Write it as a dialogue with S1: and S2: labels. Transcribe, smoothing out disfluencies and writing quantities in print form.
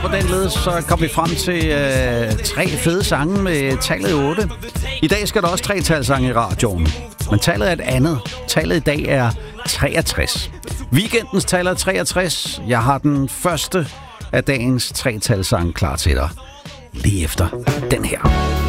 S1: På den led så kom vi frem til 3 fede sange med tallet 8. I dag skal der også 3-talssange i radioen. Men tallet er et andet. Tallet i dag er 63. Weekendens tal er 63. Jeg har den første af dagens 3-talssange klar til dig. Lige efter den her.